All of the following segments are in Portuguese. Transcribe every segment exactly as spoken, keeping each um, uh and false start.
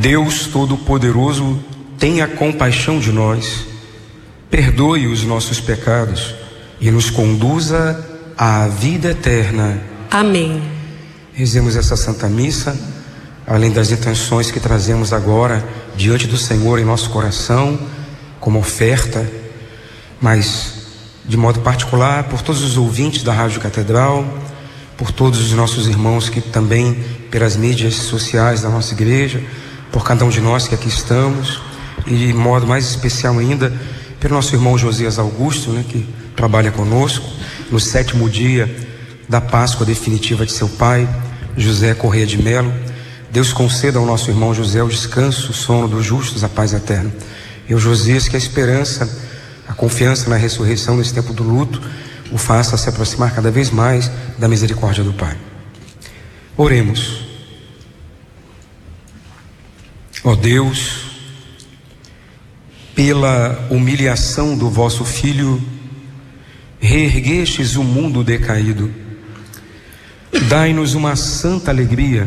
Deus Todo-Poderoso, tenha compaixão de nós, perdoe os nossos pecados e nos conduza à vida eterna. Amém. Rezemos essa Santa Missa, além das intenções que trazemos agora diante do Senhor em nosso coração, como oferta, mas de modo particular por todos os ouvintes da Rádio Catedral, por todos os nossos irmãos que também pelas mídias sociais da nossa igreja, por cada um de nós que aqui estamos, e de modo mais especial ainda pelo nosso irmão Josias Augusto, né, que trabalha conosco no sétimo dia da Páscoa definitiva de seu pai, José Correia de Melo. Deus conceda ao nosso irmão José o descanso, o sono dos justos, a paz eterna. E o Josias, que a esperança, a confiança na ressurreição nesse tempo do luto o faça se aproximar cada vez mais da misericórdia do Pai. Oremos. Ó Deus, pela humilhação do vosso Filho, reerguestes o mundo decaído. Dai-nos uma santa alegria,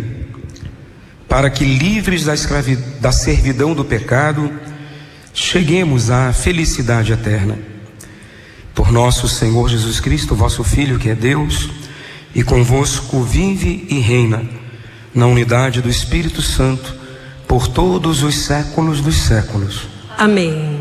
para que, livres da escravidão, da servidão do pecado, cheguemos à felicidade eterna. Por nosso Senhor Jesus Cristo, vosso Filho, que é Deus, e convosco vive e reina, na unidade do Espírito Santo, por todos os séculos dos séculos. Amém.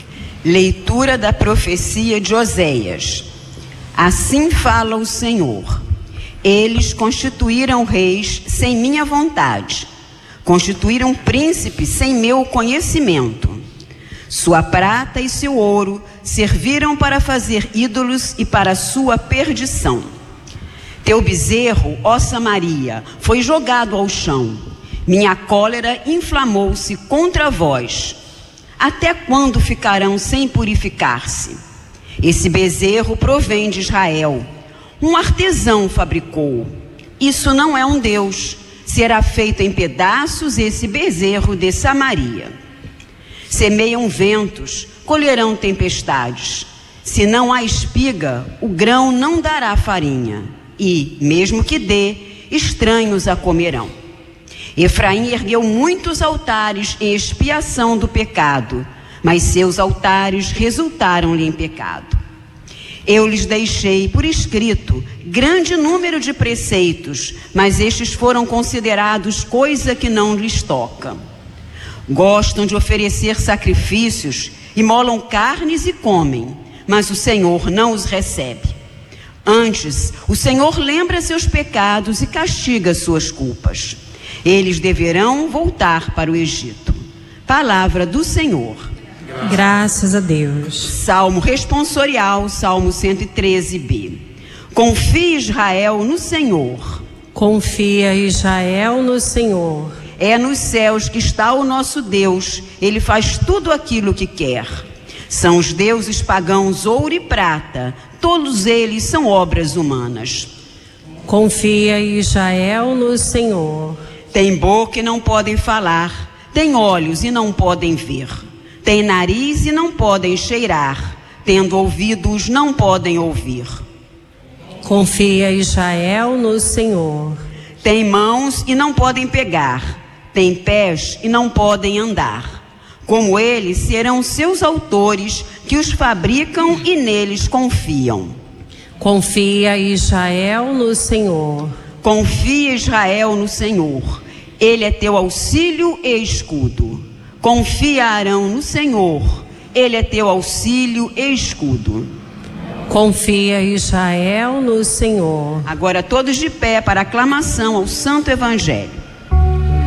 Leitura da profecia de Oséias. Assim fala o Senhor: eles constituíram reis sem minha vontade, constituíram príncipes sem meu conhecimento. Sua prata e seu ouro serviram para fazer ídolos e para sua perdição. Teu bezerro, ó Samaria, foi jogado ao chão. Minha cólera inflamou-se contra vós. Até quando ficarão sem purificar-se? Esse bezerro provém de Israel. Um artesão fabricou. Isso não é um Deus. Será feito em pedaços esse bezerro de Samaria. Semeiam ventos, colherão tempestades. Se não há espiga, o grão não dará farinha. E, mesmo que dê, estranhos a comerão. Efraim ergueu muitos altares em expiação do pecado, mas seus altares resultaram-lhe em pecado. Eu lhes deixei por escrito grande número de preceitos, mas estes foram considerados coisa que não lhes toca. Gostam de oferecer sacrifícios, imolam carnes e comem, mas o Senhor não os recebe. Antes, o Senhor lembra seus pecados e castiga suas culpas. Eles deverão voltar para o Egito. Palavra do Senhor. Graças a Deus. Salmo responsorial, Salmo cento e treze B. Confia Israel no Senhor. Confia Israel no Senhor. É nos céus que está o nosso Deus. Ele faz tudo aquilo que quer. São os deuses pagãos ouro e prata. Todos eles são obras humanas. Confia Israel no Senhor. Tem boca e não podem falar, tem olhos e não podem ver, tem nariz e não podem cheirar, tendo ouvidos não podem ouvir. Confia Israel no Senhor. Tem mãos e não podem pegar, tem pés e não podem andar. Como eles serão seus autores que os fabricam e neles confiam. Confia Israel no Senhor. Confia Israel no Senhor, Ele é teu auxílio e escudo. Confia Arão no Senhor, Ele é teu auxílio e escudo. Confia Israel no Senhor. Agora todos de pé para aclamação ao Santo Evangelho.